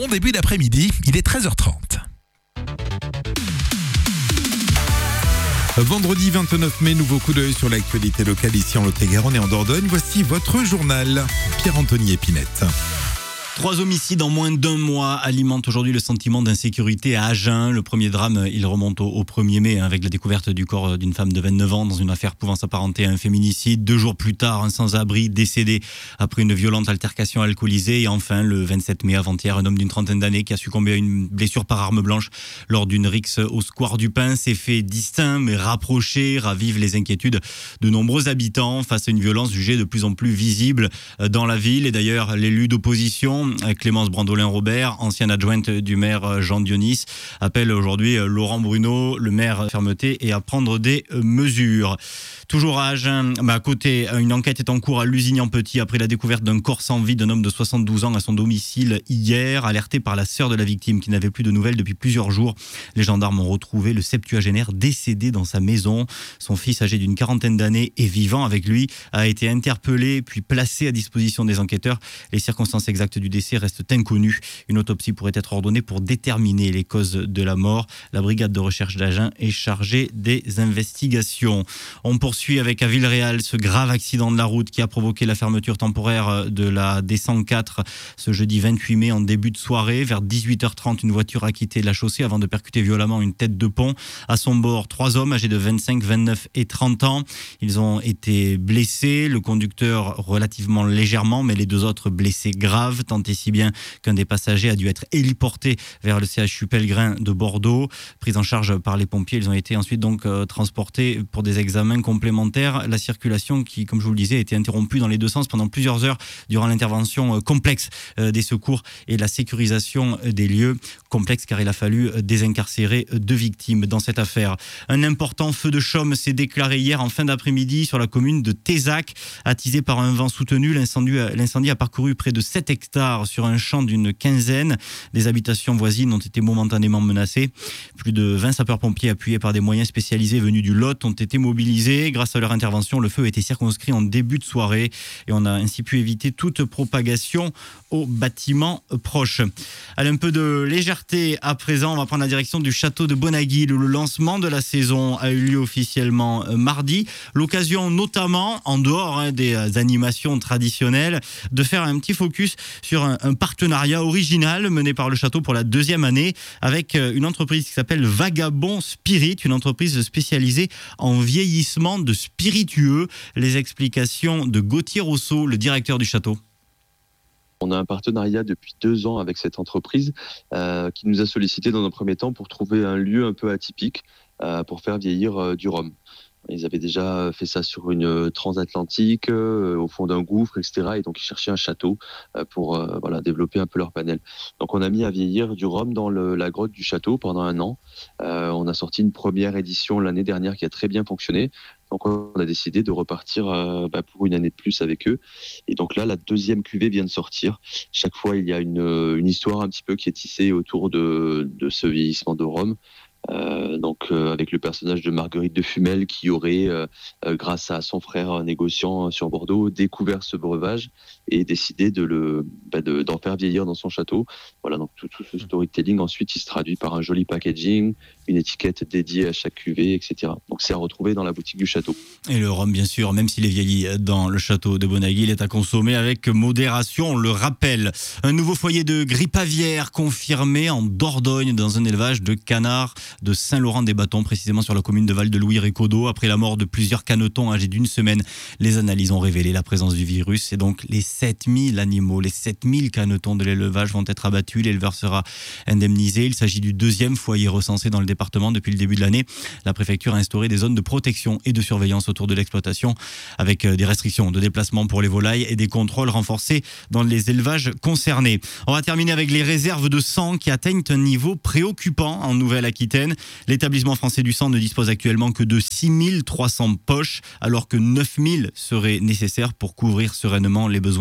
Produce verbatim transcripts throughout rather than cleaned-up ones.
Bon début d'après-midi, il est treize heures trente. Vendredi vingt-neuf mai, nouveau coup d'œil sur l'actualité locale ici en Lot-et-Garonne et en Dordogne. Voici votre journal, Pierre-Anthony Épinette. Trois homicides en moins d'un mois alimentent aujourd'hui le sentiment d'insécurité à Agen. Le premier drame, il remonte au premier mai avec la découverte du corps d'une femme de vingt-neuf ans dans une affaire pouvant s'apparenter à un féminicide. Deux jours plus tard, un sans-abri décédé après une violente altercation alcoolisée. Et enfin, le vingt-sept mai avant-hier, un homme d'une trentaine d'années qui a succombé à une blessure par arme blanche lors d'une rixe au square du Pin. Ces faits distincts mais rapprochés ravivent les inquiétudes de nombreux habitants face à une violence jugée de plus en plus visible dans la ville. Et d'ailleurs, l'élu d'opposition, Clémence Brandolin-Robert, ancienne adjointe du maire Jean Dionis, appelle aujourd'hui Laurent Bruno, le maire, à fermeté et à prendre des mesures. Toujours à Agen, bah à côté, une enquête est en cours à Lusignan-Petit après la découverte d'un corps sans vie d'un homme de soixante-douze ans à son domicile hier, alerté par la sœur de la victime qui n'avait plus de nouvelles depuis plusieurs jours. Les gendarmes ont retrouvé le septuagénaire décédé dans sa maison. Son fils, âgé d'une quarantaine d'années et vivant avec lui, a été interpellé puis placé à disposition des enquêteurs. Les circonstances exactes du décès restent inconnues. Une autopsie pourrait être ordonnée pour déterminer les causes de la mort. La brigade de recherche d'Agen est chargée des investigations. On poursuit avec à Villeréal ce grave accident de la route qui a provoqué la fermeture temporaire de la D cent quatre ce jeudi vingt-huit mai en début de soirée. Vers dix-huit heures trente, une voiture a quitté la chaussée avant de percuter violemment une tête de pont. À son bord, trois hommes âgés de vingt-cinq, vingt-neuf et trente ans. Ils ont été blessés, le conducteur relativement légèrement, mais les deux autres blessés graves, tant et si bien qu'un des passagers a dû être héliporté vers le C H U Pellegrin de Bordeaux. Pris en charge par les pompiers, ils ont été ensuite donc euh, transportés pour des examens complémentaires. La circulation qui, comme je vous le disais, a été interrompue dans les deux sens pendant plusieurs heures durant l'intervention euh, complexe euh, des secours et la sécurisation des lieux. Complexe car il a fallu désincarcérer deux victimes dans cette affaire. Un important feu de chaume s'est déclaré hier en fin d'après-midi sur la commune de Tézac. Attisé par un vent soutenu, l'incendie, l'incendie a parcouru près de sept hectares sur un champ d'une quinzaine. Des habitations voisines ont été momentanément menacées. Plus de vingt sapeurs-pompiers appuyés par des moyens spécialisés venus du Lot ont été mobilisés. Grâce à leur intervention, le feu a été circonscrit en début de soirée et on a ainsi pu éviter toute propagation aux bâtiments proches. Allez, un peu de légèreté à présent. On va prendre la direction du château de Bonaguil où le lancement de la saison a eu lieu officiellement mardi. L'occasion notamment, en dehors hein, des animations traditionnelles, de faire un petit focus sur un, un partenariat original mené par le château pour la deuxième année avec une entreprise qui s'appelle Vagabond Spirit, une entreprise spécialisée en vieillissement de spiritueux. Les explications de Gauthier Rousseau, le directeur du château. On a un partenariat depuis deux ans avec cette entreprise euh, qui nous a sollicité dans un premier temps pour trouver un lieu un peu atypique euh, pour faire vieillir euh, du rhum. Ils avaient déjà fait ça sur une transatlantique, euh, au fond d'un gouffre, et cetera. Et donc, ils cherchaient un château euh, pour euh, voilà, développer un peu leur panel. Donc, on a mis à vieillir du rhum dans le, la grotte du château pendant un an. Euh, on a sorti une première édition l'année dernière qui a très bien fonctionné. Donc, on a décidé de repartir euh, bah, pour une année de plus avec eux. Et donc là, la deuxième cuvée vient de sortir. Chaque fois, il y a une, une histoire un petit peu qui est tissée autour de, de ce vieillissement de rhum. Euh, donc euh, avec le personnage de Marguerite de Fumel qui aurait, euh, euh, grâce à son frère négociant sur Bordeaux, découvert ce breuvage et décidé de le, bah de, d'en faire vieillir dans son château. Voilà, donc tout, tout ce storytelling ensuite il se traduit par un joli packaging, une étiquette dédiée à chaque cuvée, et cetera. Donc c'est à retrouver dans la boutique du château. Et le rhum, bien sûr, même s'il est vieilli dans le château de Bonaguil, est à consommer avec modération, on le rappelle. Un nouveau foyer de grippe aviaire confirmé en Dordogne dans un élevage de canards de Saint-Laurent-des-Bâtons, précisément sur la commune de Val-de-Louis-Récodo. Après la mort de plusieurs canetons âgés d'une semaine, les analyses ont révélé la présence du virus. Et donc, les sept mille animaux, les sept mille canetons de l'élevage vont être abattus. L'éleveur sera indemnisé. Il s'agit du deuxième foyer recensé dans le département depuis le début de l'année. La préfecture a instauré des zones de protection et de surveillance autour de l'exploitation avec des restrictions de déplacement pour les volailles et des contrôles renforcés dans les élevages concernés. On va terminer avec les réserves de sang qui atteignent un niveau préoccupant en Nouvelle-Aquitaine. L'établissement français du sang ne dispose actuellement que de six mille trois cents poches, alors que neuf mille seraient nécessaires pour couvrir sereinement les besoins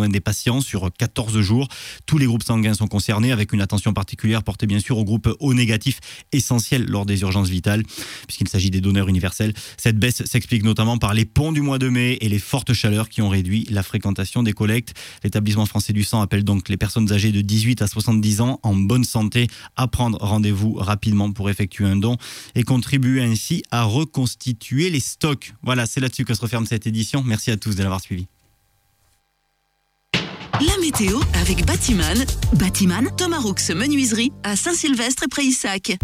besoins des patients sur quatorze jours. Tous les groupes sanguins sont concernés, avec une attention particulière portée bien sûr aux groupes O négatifs, essentiels lors des urgences vitales, puisqu'il s'agit des donneurs universels. Cette baisse s'explique notamment par les ponts du mois de mai et les fortes chaleurs qui ont réduit la fréquentation des collectes. L'établissement français du sang appelle donc les personnes âgées de dix-huit à soixante-dix ans en bonne santé à prendre rendez-vous rapidement pour effectuer un don et contribuer ainsi à reconstituer les stocks. Voilà, c'est là-dessus que se referme cette édition. Merci à tous de l'avoir suivi. La météo avec Batiman. Batiman, Thomas Roux Menuiserie à Saint-Sylvestre et Prayssac.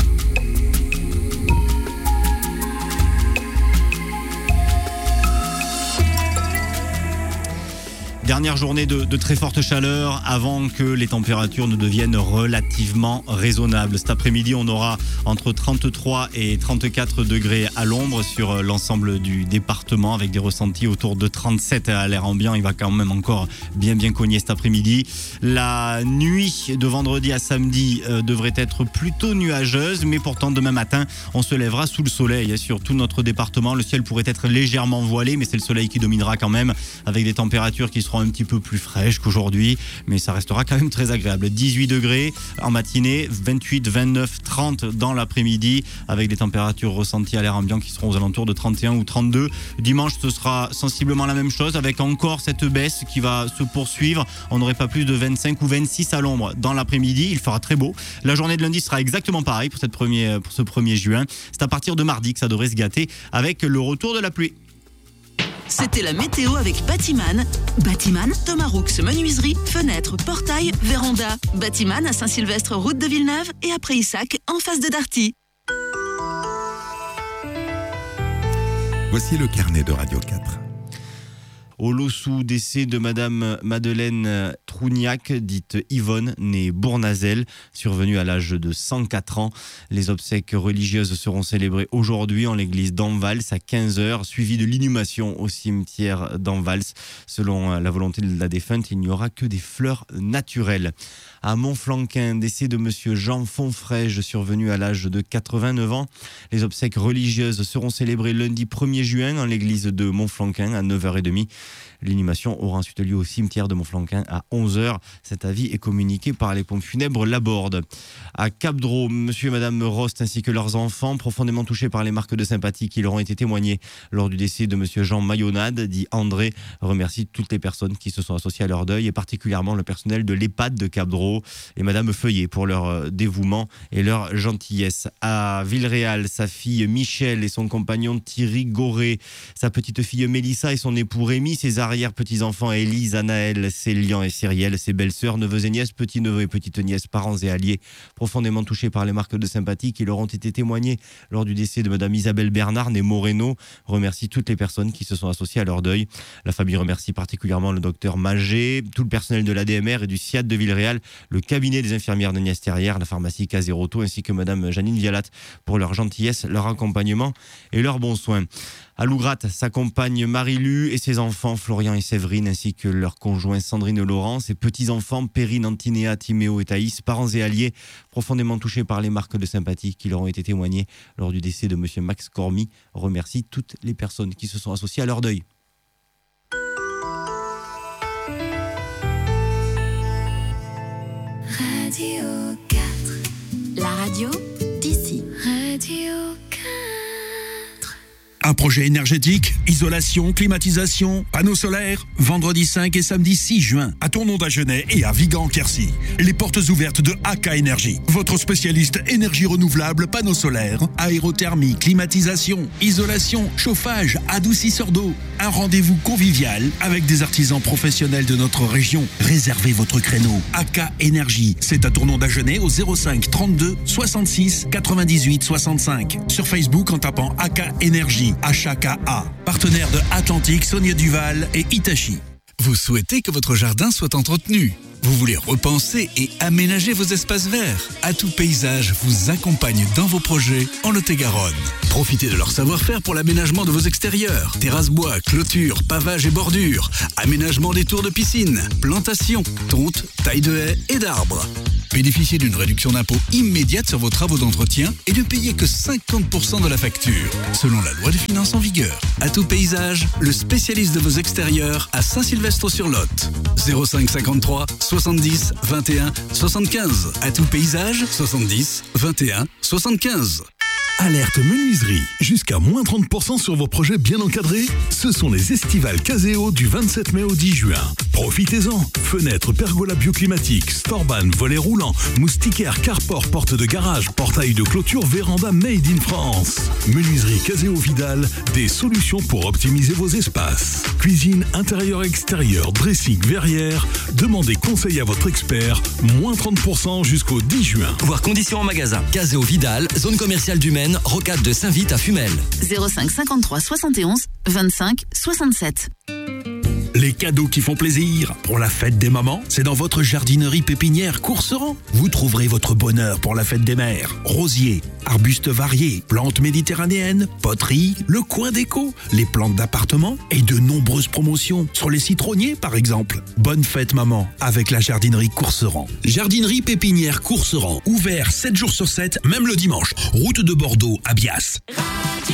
Dernière journée de, de très forte chaleur avant que les températures ne deviennent relativement raisonnables. Cet après-midi, on aura entre trente-trois et trente-quatre degrés à l'ombre sur l'ensemble du département, avec des ressentis autour de trente-sept à l'air ambiant. Il va quand même encore bien bien cogner cet après-midi. La nuit de vendredi à samedi euh, devrait être plutôt nuageuse, mais pourtant demain matin, on se lèvera sous le soleil sur tout notre département. Le ciel pourrait être légèrement voilé, mais c'est le soleil qui dominera quand même, avec des températures qui seront un petit peu plus fraîche qu'aujourd'hui, mais ça restera quand même très agréable. dix-huit degrés en matinée, vingt-huit, vingt-neuf, trente dans l'après-midi, avec des températures ressenties à l'air ambiant qui seront aux alentours de trente et un ou trente-deux. Dimanche, ce sera sensiblement la même chose, avec encore cette baisse qui va se poursuivre. On n'aurait pas plus de vingt-cinq ou vingt-six à l'ombre dans l'après-midi. Il fera très beau. La journée de lundi sera exactement pareille pour, cette première, pour ce premier juin. C'est à partir de mardi que ça devrait se gâter, avec le retour de la pluie. C'était la météo avec Batiman. Batiman, Thomas Roux Menuiserie, fenêtres, portails, véranda. Batiman à Saint-Sylvestre, route de Villeneuve et à Prayssac, en face de Darty. Voici le carnet de Radio quatre. Au Lossou, décès de Madame Madeleine Trougnac, dite Yvonne, née Bournazel, survenue à l'âge de cent quatre ans. Les obsèques religieuses seront célébrées aujourd'hui en l'église d'Envals à quinze heures, suivies de l'inhumation au cimetière d'Envals. Selon la volonté de la défunte, il n'y aura que des fleurs naturelles. À Montflanquin, décès de Monsieur Jean Fonfrège, survenu à l'âge de quatre-vingt-neuf ans. Les obsèques religieuses seront célébrées lundi premier juin en l'église de Montflanquin à neuf heures trente. L'inhumation aura ensuite lieu au cimetière de Montflanquin à onze heures. Cet avis est communiqué par les pompes funèbres Laborde. À Cap-Dro, monsieur et madame Rost ainsi que leurs enfants, profondément touchés par les marques de sympathie qui leur ont été témoignées lors du décès de monsieur Jean Mayonade, dit André, remercie toutes les personnes qui se sont associées à leur deuil et particulièrement le personnel de l'EHPAD de Cap-Dro et madame Feuillet pour leur dévouement et leur gentillesse. À Villeréal, sa fille Michel et son compagnon Thierry Goré, sa petite fille Mélissa et son époux Rémi, ses arrière-petits-enfants Élise, Anaël, Célian et Cyrielle, ses belles-sœurs, neveux et nièces, petits-neveux et petites-nièces, parents et alliés, profondément touchés par les marques de sympathie qui leur ont été témoignées lors du décès de madame Isabelle Bernard, née Moreno, remercie toutes les personnes qui se sont associées à leur deuil. La famille remercie particulièrement le docteur Magé, tout le personnel de l'A D M R et du SIAD de Villeréal, le cabinet des infirmières de Nias-Terrière, la pharmacie Caseroto, ainsi que madame Janine Vialat pour leur gentillesse, leur accompagnement et leurs bons soins. À Lougratte, sa compagne Marie-Lu et ses enfants Florian et Séverine, ainsi que leurs conjoints Sandrine et Laurent, ses petits-enfants Perrine, Antinéa, Timéo et Thaïs, parents et alliés, profondément touchés par les marques de sympathie qui leur ont été témoignées lors du décès de monsieur Max Cormy, remercie toutes les personnes qui se sont associées à leur deuil. Radio quatre. La radio d'ici. Radio quatre. Un projet énergétique, isolation, climatisation, panneaux solaires. Vendredi cinq et samedi six juin, à Tournon-d'Agenais et à Vigan-Quercy. Les portes ouvertes de A K Énergie. Votre spécialiste énergie renouvelable, panneaux solaires, aérothermie, climatisation, isolation, chauffage, adoucisseur d'eau. Un rendez-vous convivial avec des artisans professionnels de notre région. Réservez votre créneau. A K Énergie, c'est à Tournon-d'Agenais au zéro cinq trente-deux soixante-six quatre-vingt-dix-huit soixante-cinq. Sur Facebook en tapant A K Énergie. H A K A, partenaire de Atlantique, Sonia Duval et Hitachi. Vous souhaitez que votre jardin soit entretenu? Vous voulez repenser et aménager vos espaces verts? Atout Paysage vous accompagne dans vos projets en Lot-et-Garonne. Profitez de leur savoir-faire pour l'aménagement de vos extérieurs. Terrasses bois, clôtures, pavages et bordures. Aménagement des tours de piscine, plantation, tonte, taille de haies et d'arbres. Bénéficiez d'une réduction d'impôt immédiate sur vos travaux d'entretien et ne payez que cinquante pour cent de la facture, selon la loi des finances en vigueur. Atout Paysage, le spécialiste de vos extérieurs à Saint-Sylvestre-sur-Lot. zéro cinq cinquante-trois soixante-dix vingt et un soixante-quinze. Atout Paysage, soixante-dix vingt et un soixante-quinze. Alerte menuiserie, jusqu'à moins trente pour cent sur vos projets bien encadrés. Ce sont les estivales Caseo du vingt-sept mai au dix juin. Profitez-en. Fenêtres, pergola bioclimatique, storban, volets roulants, moustiquaires, carport, porte de garage, portail de clôture, véranda made in France. Menuiserie Caseo Vidal, des solutions pour optimiser vos espaces. Cuisine, intérieur-extérieur, dressing, verrière. Demandez conseil à votre expert. Moins trente pour cent jusqu'au dix juin. Voir conditions en magasin. Caseo Vidal, zone commerciale du Maine, rocade de Saint-Vite à Fumel. zéro cinq cinquante-trois soixante et onze vingt-cinq soixante-sept. Les cadeaux qui font plaisir pour la fête des mamans, c'est dans votre jardinerie pépinière Courseran. Vous trouverez votre bonheur pour la fête des mères. Rosiers, arbustes variés, plantes méditerranéennes, poteries, le coin déco, les plantes d'appartement et de nombreuses promotions sur les citronniers par exemple. Bonne fête maman avec la jardinerie Courseran. Jardinerie pépinière Courseran, ouvert sept jours sur sept, même le dimanche. Route de Bordeaux à Bias.